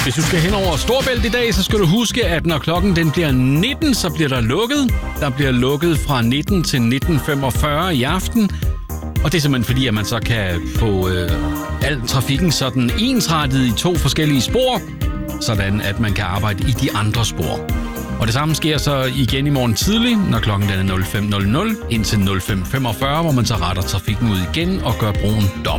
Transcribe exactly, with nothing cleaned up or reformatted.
Hvis du skal hen over Storebælt i dag, så skal du huske, at når klokken den bliver nitten, så bliver der lukket. Der bliver lukket fra nitten til nitten femogfyrre i aften. Og det er simpelthen fordi, at man så kan få øh, al trafikken sådan ensrettet i to forskellige spor, sådan at man kan arbejde i de andre spor. Og det samme sker så igen i morgen tidlig, når klokken den er nul fem nul nul indtil nul fem femogfyrre, hvor man så retter trafikken ud igen og gør broen dom.